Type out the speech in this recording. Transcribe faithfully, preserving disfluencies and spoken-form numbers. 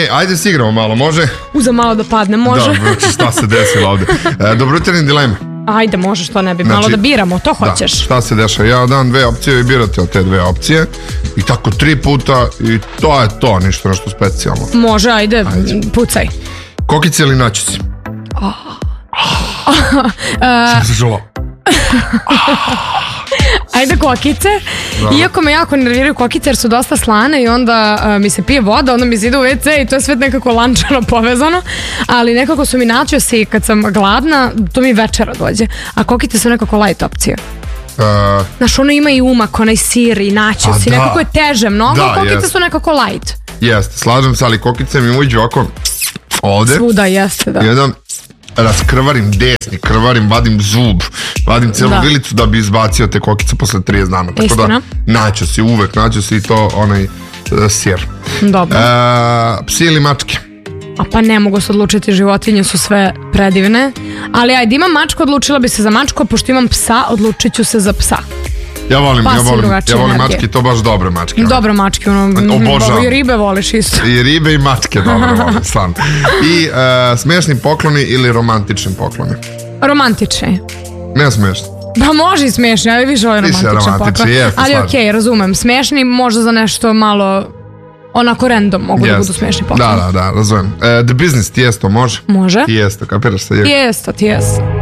ajde si igramo malo, može? Uza malo da padne, može? Da, znači šta se desilo ovde. E, Dobrojutarnje dileme. Ajde, može, što ne bi, Znači, malo da biramo, to hoćeš. Da, šta se dešava? Ja dam dve opcije i birate od te dve opcije i tako tri puta i to je to, ništa nešto specijalno. Može, ajde, ajde. pucaj. Kokice ili načici? Oh. Šta se želo? Ajde kokice, da. Iako me jako nerviraju kokice jer su dosta slane i onda uh, mi se pije voda, onda mi se ide u ve ce i to je sve nekako lančano povezano, ali nekako su mi načosi kad sam gladna, to mi večera dođe, a kokice su nekako light opcija. Uh, Znaš, ono ima i umak, onaj sir i načosi, da. Nekako je teže mnogo, da, kokice jest. Su nekako light. Jeste, slažem se, ali kokice mi uđu oko ovde. Svuda jeste, da. Jedan raskrvarim desni, krvarim, vadim zub, vadim celu da. Vilicu da bi izbacio te kokice posle trideset dana. Tako Istina. Da naću si, uvek naću si i to onaj uh, sir. Dobro. Uh, psi ili mačke? A pa ne mogu se odlučiti, životinje su sve predivne. Ali ajde, imam mačku, odlučila bi se za mačku, a pošto imam psa, odlučit ću se za psa. Ja volim, ja volim, ja volim mačke, to baš dobre mačke. Dobre mačke, ono, obožavam. I ribe voliš isto. I ribe i mačke, dobro volim, stvarno. I uh, smiješni pokloni ili romantični pokloni? Romantični. Ne smiješni. Pa može i smiješni, ali više ovaj romantičan poklon. Ali okej, okay, razumem, smiješni možda za nešto malo onako random mogu yes. da budu smiješni pokloni. Da, da, da, razumem. Uh, the Business, Tijesto, može? Može. Tijesto, kapiraš se? Tijesto, Tijesto.